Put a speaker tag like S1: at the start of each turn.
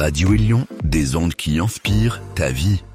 S1: Radio Élion, des ondes qui inspirent ta vie.